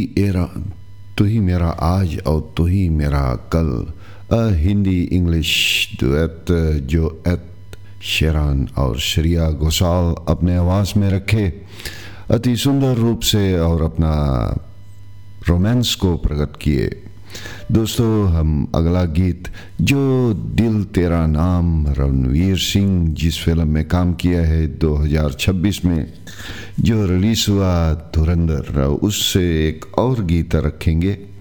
Era तू ही मेरा आज और तू ही मेरा कल, हिंदी इंग्लिश डुएट जो एट शेरान और श्रेया घोषाल अपने आवाज़ में रखे अति सुंदर रूप से और अपना रोमांस को प्रकट किए। दोस्तों, हम अगला गीत जो दिल तेरा नाम रणवीर सिंह जिस फिल्म में काम किया है 2026 में जो रिलीज़ हुआ धुरंधर, उससे एक और गीत रखेंगे।